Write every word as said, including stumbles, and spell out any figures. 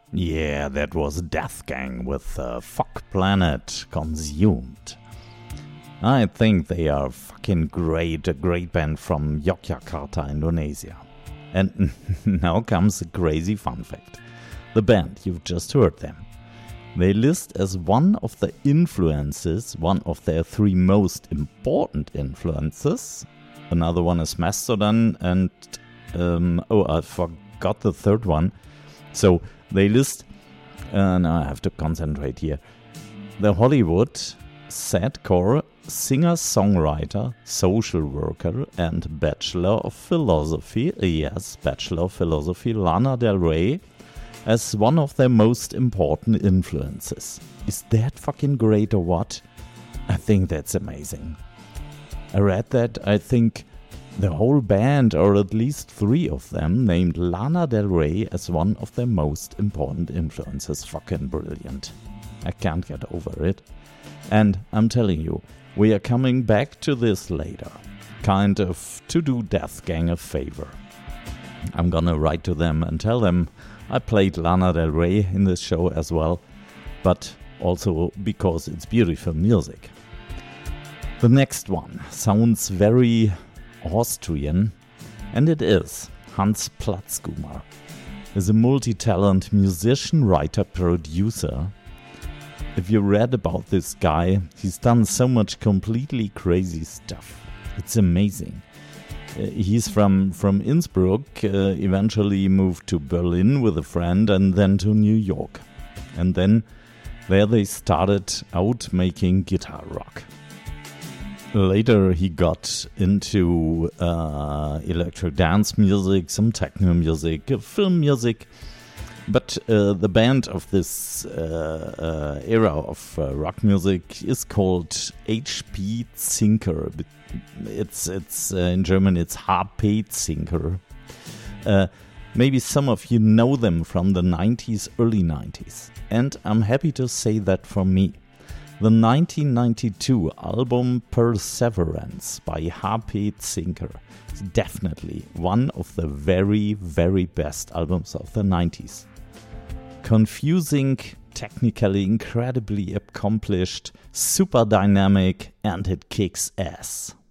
Yeah, that was Death Gang with uh, Fuck Planet Consumed. I think they are fucking great, a great band from Yogyakarta, Indonesia. And now comes a crazy fun fact. The band, you've just heard them. They list as one of the influences, one of their three most important influences. Another one is Mastodon and, um, oh, I forgot the third one. So they list, uh, now I have to concentrate here, the Hollywood, sadcore, singer-songwriter, social worker, and Bachelor of Philosophy, yes, Bachelor of Philosophy, Lana Del Rey, as one of their most important influences. Is that fucking great or what? I think that's amazing. I read that, I think the whole band, or at least three of them, named Lana Del Rey as one of their most important influences. Fucking brilliant. I can't get over it. And I'm telling you, we are coming back to this later. Kind of to do Death Gang a favor. I'm gonna write to them and tell them I played Lana Del Rey in this show as well, but also because it's beautiful music. The next one sounds very Austrian, and it is. Hans Platzkummer is a multi-talent musician, writer, producer. If you read about this guy, he's done so much completely crazy stuff. It's amazing. Uh, he's from, from Innsbruck, uh, eventually moved to Berlin with a friend and then to New York. And then there they started out making guitar rock. Later he got into uh, electric dance music, some techno music, uh, film music. But uh, the band of this uh, uh, era of uh, rock music is called H P Zinker. It's it's uh, in German it's H P Zinker. Uh, maybe some of you know them from the nineties, early nineties. And I'm happy to say that for me. The nineteen ninety-two album Perseverance by H P Zinker is definitely one of the very, very best albums of the nineties. Confusing, technically incredibly accomplished, super dynamic, and it kicks ass.